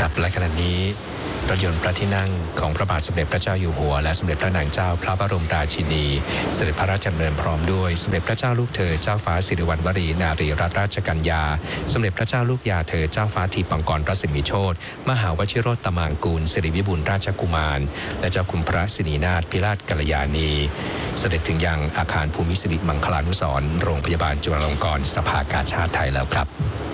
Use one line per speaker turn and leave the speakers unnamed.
ครับและขณะนี้รถยนต์พระที่นั่งของพระบาทสมเด็จพระเจ้าอยู่หัวและสมเด็จพระนางเจ้าพระบรมราชินีเสด็จพระราชดำเนินพร้อมด้วยสมเด็จพระเจ้าลูกเธอเจ้าฟ้าสิริวัณวรีนารีรัตนราชกัญญาสมเด็จพระเจ้าลูกยาเธอเจ้าฟ้าทีปังกรรัศมีโชติมหาวชิโรตมางกูลสิริวิบูลย์ราชกุมารและเจ้าคุณพระสินีนาถพิราชกัลยาณีเสด็จถึงยังอาคารภูมิสิริมังคลานุสรณ์โรงพยาบาลจุฬาลงกรณ์สภากาชาดไทยแล้วครับ